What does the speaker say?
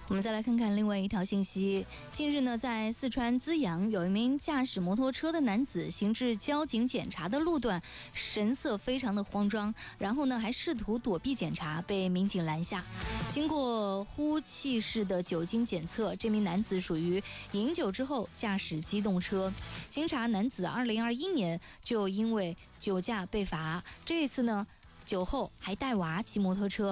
我们再来看看另外一条信息。近日呢，在四川资阳，有一名驾驶摩托车的男子行至交警检查的路段，神色非常的慌张，然后呢还试图躲避检查，被民警拦下。经过呼气式的酒精检测，这名男子属于饮酒之后驾驶机动车。经查，男子2021年就因为酒驾被罚，这一次呢酒后还带娃骑摩托车。